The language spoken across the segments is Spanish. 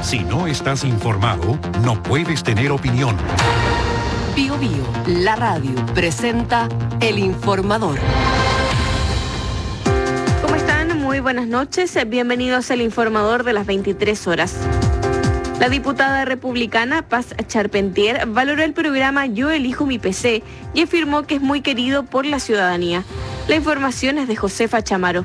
Si no estás informado, no puedes tener opinión. Bio Bio, la radio, presenta El Informador. ¿Cómo están? Muy buenas noches. Bienvenidos al Informador de las 23 horas. La diputada republicana Paz Charpentier valoró el programa Yo elijo mi PC y afirmó que es muy querido por la ciudadanía. La información es de Josefa Chamaro.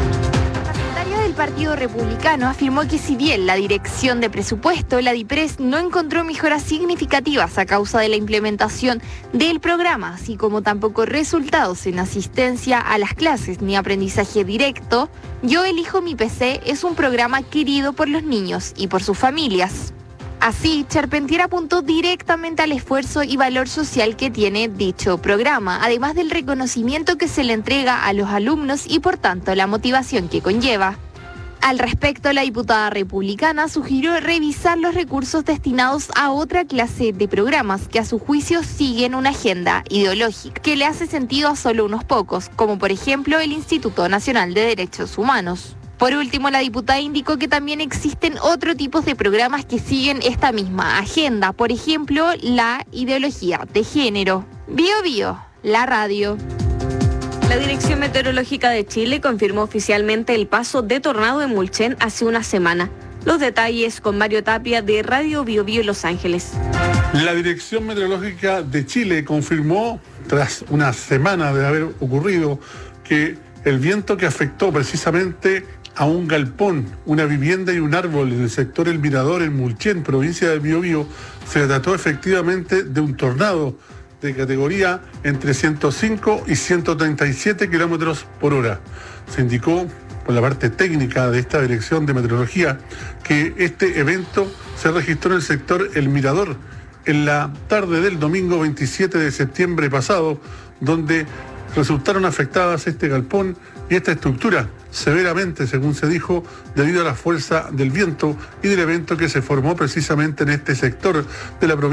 El Partido Republicano afirmó que si bien la Dirección de Presupuesto, la DIPRES, no encontró mejoras significativas a causa de la implementación del programa, así como tampoco resultados en asistencia a las clases ni aprendizaje directo, Yo elijo mi PC es un programa querido por los niños y por sus familias. Así, Charpentier apuntó directamente al esfuerzo y valor social que tiene dicho programa, además del reconocimiento que se le entrega a los alumnos y por tanto la motivación que conlleva. Al respecto, la diputada republicana sugirió revisar los recursos destinados a otra clase de programas que a su juicio siguen una agenda ideológica que le hace sentido a solo unos pocos, como por ejemplo el Instituto Nacional de Derechos Humanos. Por último, la diputada indicó que también existen otros tipos de programas que siguen esta misma agenda, por ejemplo, la ideología de género. Bio Bio, la radio. La Dirección Meteorológica de Chile confirmó oficialmente el paso de tornado en Mulchen hace una semana. Los detalles con Mario Tapia de Radio Bio Bio Los Ángeles. La Dirección Meteorológica de Chile confirmó, tras una semana de haber ocurrido, que el viento que afectó precisamente a un galpón, una vivienda y un árbol en el sector El Mirador, en Mulchen, provincia de Biobío, se trató efectivamente de un tornado de categoría entre 105 y 137 kilómetros por hora. Se indicó por la parte técnica de esta Dirección de Meteorología que este evento se registró en el sector El Mirador en la tarde del domingo 27 de septiembre pasado, donde resultaron afectadas este galpón y esta estructura severamente, según se dijo, debido a la fuerza del viento y del evento que se formó precisamente en este sector de la provincia